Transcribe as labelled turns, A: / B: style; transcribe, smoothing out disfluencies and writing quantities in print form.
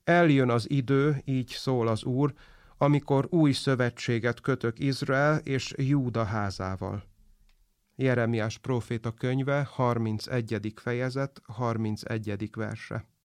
A: Eljön az idő, így szól az Úr, amikor új szövetséget kötök Izrael és Júda házával. Jeremiás próféta könyve, 31. fejezet, 31. verse.